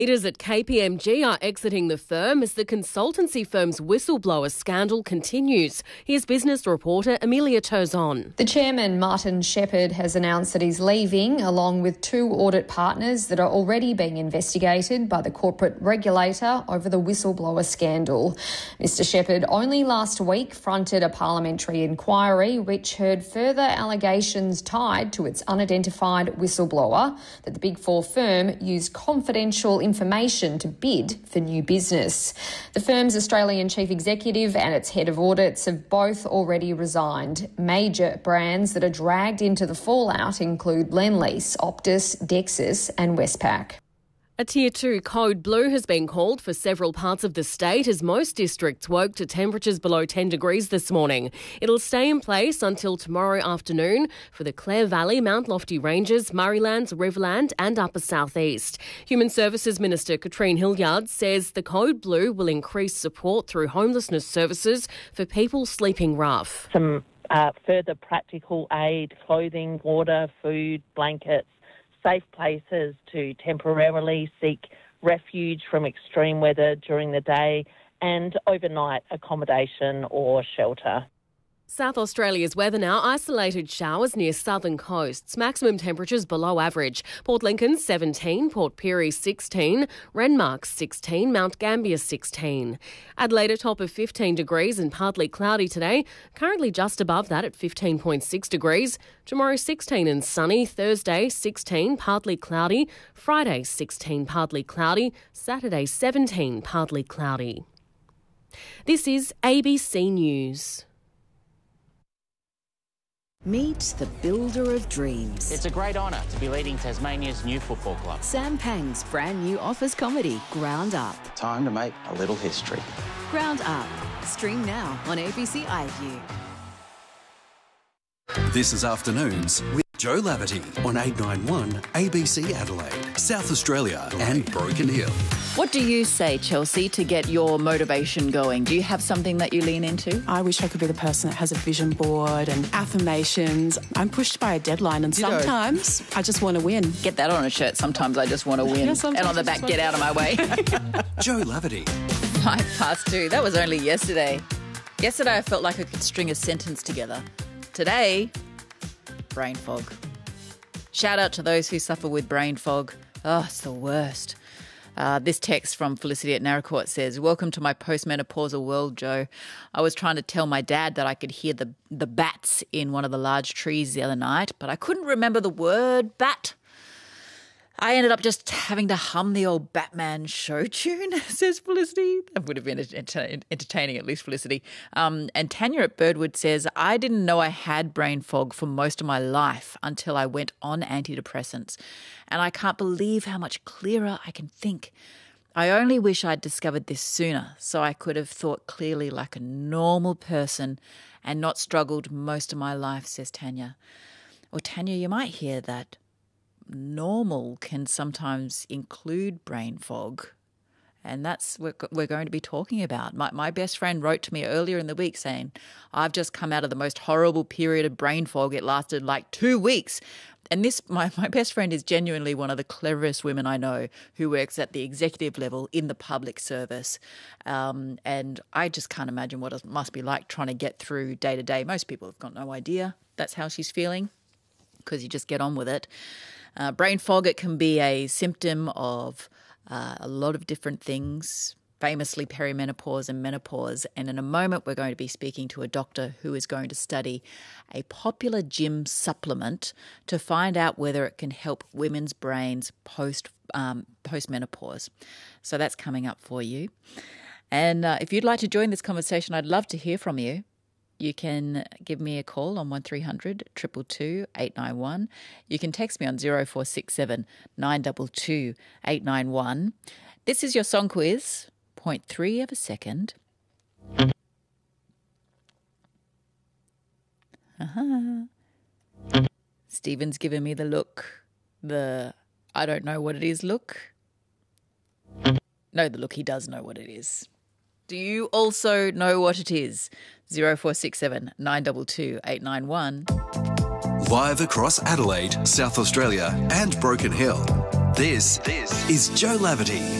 Leaders at KPMG are exiting the firm as the consultancy firm's whistleblower scandal continues. Here's business reporter Amelia Turzon. The chairman, Martin Shepherd, has announced that he's leaving, along with 2 audit partners that are already being investigated by the corporate regulator over the whistleblower scandal. Mr Shepherd only last week fronted a parliamentary inquiry which heard further allegations tied to its unidentified whistleblower that the Big Four firm used confidential information to bid for new business. The firm's Australian chief executive and its head of audits have both already resigned. Major brands that are dragged into the fallout include Lendlease, Optus, Dexus and Westpac. A Tier 2 code blue has been called for several parts of the state as most districts woke to temperatures below 10 degrees this morning. It'll stay in place until tomorrow afternoon for the Clare Valley, Mount Lofty Ranges, Murraylands, Riverland and Upper South East. Human Services Minister Katrine Hilliard says the code blue will increase support through homelessness services for people sleeping rough. Some further practical aid, clothing, water, food, blankets, safe places to temporarily seek refuge from extreme weather during the day and overnight accommodation or shelter. South Australia's weather now. Isolated showers near southern coasts. Maximum temperatures below average. Port Lincoln 17, Port Pirie 16, Renmark 16, Mount Gambier 16. Adelaide a top of 15 degrees and partly cloudy today. Currently just above that at 15.6 degrees. Tomorrow 16 and sunny. Thursday 16, partly cloudy. Friday 16, partly cloudy. Saturday 17, partly cloudy. This is ABC News. Meet the builder of dreams. It's a great honour to be leading Tasmania's new football club. Sam Pang's brand new office comedy, Ground Up. Time to make a little history. Ground Up. Stream now on ABC iView. This is Afternoons with Joe Laverty on 891 ABC Adelaide, South Australia and Broken Hill. What do you say, Chelsea, to get your motivation going? Do you have something that you lean into? I wish I could be the person that has a vision board and affirmations. I'm pushed by a deadline and sometimes I just want to win. Get that on a shirt. Sometimes I just want to win. And on the back, get out of my way. Joe Laverty. 2:05. That was only yesterday. Yesterday I felt like I could string a sentence together. Today, brain fog. Shout out to those who suffer with brain fog. Oh, it's the worst. This text from Felicity at Naracoorte says, "Welcome to my postmenopausal world, Joe. I was trying to tell my dad that I could hear the bats in one of the large trees the other night, but I couldn't remember the word bat. I ended up just having to hum the old Batman show tune," says Felicity. That would have been entertaining, at least, Felicity. And Tanya at Birdwood says, "I didn't know I had brain fog for most of my life until I went on antidepressants. And I can't believe how much clearer I can think. I only wish I'd discovered this sooner so I could have thought clearly like a normal person and not struggled most of my life," says Tanya. Well, Tanya, you might hear that normal can sometimes include brain fog. And that's what we're going to be talking about. My best friend wrote to me earlier in the week saying, "I've just come out of the most horrible period of brain fog. It lasted like 2 weeks." And this, my best friend is genuinely one of the cleverest women I know who works at the executive level in the public service. And I just can't imagine what it must be like trying to get through day to day. Most people have got no idea that's how she's feeling because you just get on with it. Brain fog, it can be a symptom of a lot of different things, famously perimenopause and menopause. And in a moment, we're going to be speaking to a doctor who is going to study a popular gym supplement to find out whether it can help women's brains post-menopause. So that's coming up for you. And if you'd like to join this conversation, I'd love to hear from you. You can give me a call on 1300 222 891. You can text me on 0467 922 891. This is your song quiz. 0.3 of a second. Stephen's given me the look. The I don't know what it is look. No, the look, he does know what it is. Do you also know what it is? 0467 922 891. Live across Adelaide, South Australia and Broken Hill. This is Joe Laverty